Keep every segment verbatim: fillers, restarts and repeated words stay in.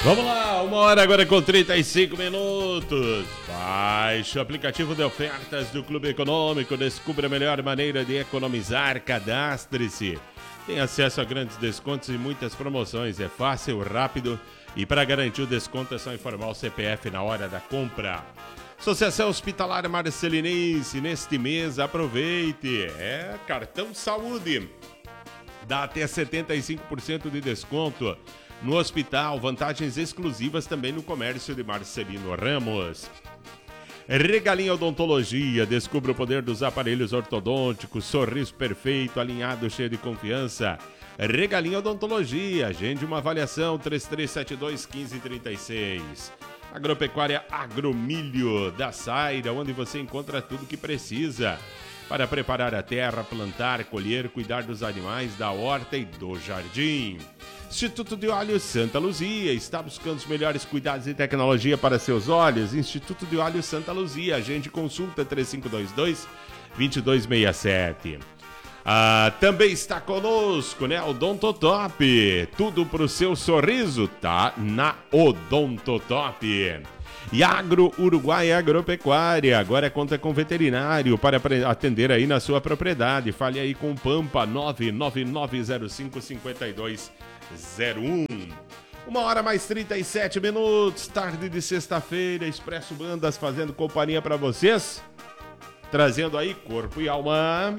Vamos lá, uma hora agora com trinta e cinco minutos. Baixe o aplicativo de ofertas do Clube Econômico, descubra a melhor maneira de economizar, cadastre-se. Tem acesso a grandes descontos e muitas promoções, é fácil, rápido e para garantir o desconto é só informar o C P F na hora da compra. Associação Hospitalar Marcelinense, neste mês aproveite, é cartão saúde, dá até setenta e cinco por cento de desconto. No hospital, vantagens exclusivas também no comércio de Marcelino Ramos. Regalinho Odontologia, descubra o poder dos aparelhos ortodônticos, sorriso perfeito, alinhado, cheio de confiança. Regalinho Odontologia, agende uma avaliação, três três sete dois, um cinco três seis. Agropecuária Agromilho, da Saira, onde você encontra tudo que precisa para preparar a terra, plantar, colher, cuidar dos animais, da horta e do jardim. Instituto de Olhos Santa Luzia, está buscando os melhores cuidados e tecnologia para seus olhos? Instituto de Olhos Santa Luzia, agende consulta três cinco dois dois, dois dois seis sete. Ah, também está conosco, né, Odontotop, tudo para o seu sorriso, tá na Odontotop. E Agro Uruguai Agropecuária, agora conta com veterinário para atender aí na sua propriedade. Fale aí com o Pampa, nove nove nove zero cinco cinco dois zero um. Uma hora mais trinta e sete minutos, tarde de sexta-feira, Expresso Bandas fazendo companhia para vocês, trazendo aí corpo e alma.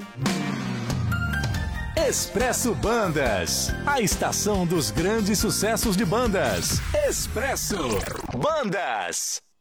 Expresso Bandas, a estação dos grandes sucessos de bandas. Expresso Bandas.